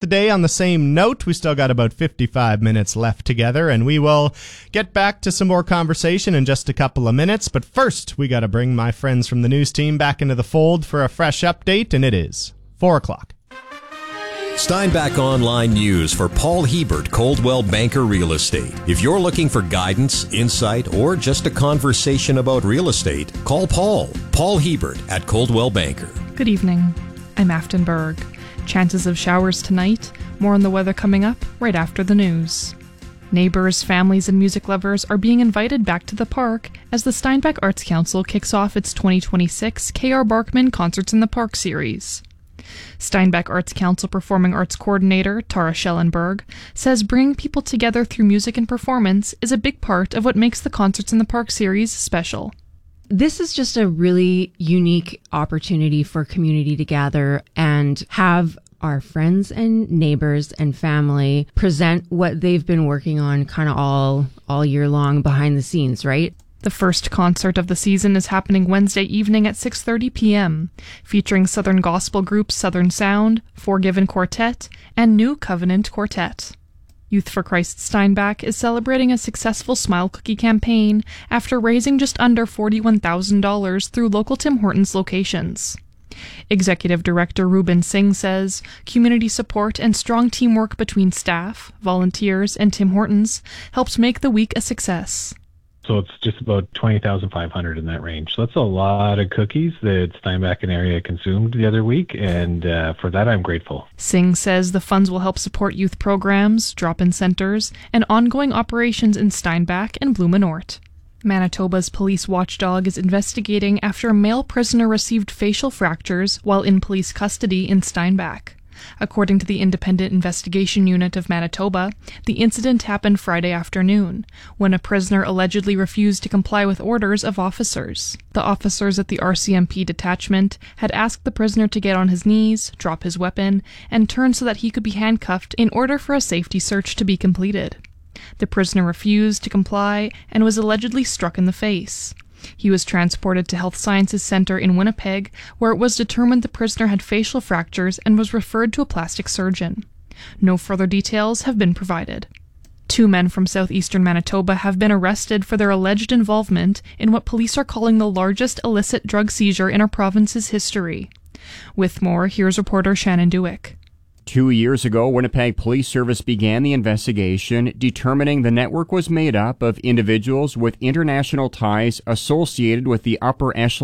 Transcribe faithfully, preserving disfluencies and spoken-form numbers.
day on the same note. We still got about fifty-five minutes left together, and we will get back to some more conversation in just a couple of minutes. But first, we got to bring my friends from the news team back into the fold for a fresh update, and it is four o'clock. Steinbach Online News for Paul Hebert, Coldwell Banker Real Estate. If you're looking for guidance, insight, or just a conversation about real estate, call Paul. Paul Hebert at Coldwell Banker. Good evening. I'm Afton Berg. Chances of showers tonight. More on the weather coming up right after the news. Neighbors, families, and music lovers are being invited back to the park as the Steinbach Arts Council kicks off its twenty twenty-six K R. Barkman Concerts in the Park series. Steinbach Arts Council Performing Arts Coordinator Tara Schellenberg says bringing people together through music and performance is a big part of what makes the Concerts in the Park series special. This is just a really unique opportunity for community to gather and have our friends and neighbors and family present what they've been working on kind of all all year long behind the scenes, right? The first concert of the season is happening Wednesday evening at six thirty p.m., featuring Southern gospel groups Southern Sound, Forgiven Quartet, and New Covenant Quartet. Youth for Christ Steinbach is celebrating a successful Smile Cookie campaign after raising just under forty-one thousand dollars through local Tim Hortons locations. Executive Director Ruben Singh says community support and strong teamwork between staff, volunteers, and Tim Hortons helps make the week a success. So it's just about twenty thousand five hundred in that range. So that's a lot of cookies that Steinbach and area consumed the other week, and uh, for that I'm grateful. Singh says the funds will help support youth programs, drop-in centers, and ongoing operations in Steinbach and Blumenort. Manitoba's police watchdog is investigating after a male prisoner received facial fractures while in police custody in Steinbach. According to the Independent Investigation Unit of Manitoba, the incident happened Friday afternoon, when a prisoner allegedly refused to comply with orders of officers. The officers at the R C M P detachment had asked the prisoner to get on his knees, drop his weapon, and turn so that he could be handcuffed in order for a safety search to be completed. The prisoner refused to comply and was allegedly struck in the face. He was transported to Health Sciences Center in Winnipeg, where it was determined the prisoner had facial fractures and was referred to a plastic surgeon. No further details have been provided. Two men from southeastern Manitoba have been arrested for their alleged involvement in what police are calling the largest illicit drug seizure in our province's history. With more, here's reporter Shannon Dewick. Two years ago, Winnipeg Police Service began the investigation, determining the network was made up of individuals with international ties associated with the upper echelon